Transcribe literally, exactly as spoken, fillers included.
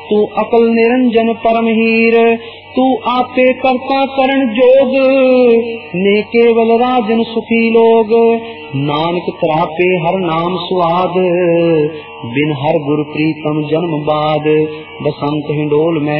तू अकल निरंजन परम हीर, तू आपे करता करण जोग, ने केवल राजन सुखी लोग। नानक तरापे हर नाम सुआद, बिन हर गुर प्रीतम जन्म बाद। बसंत हिंडोल में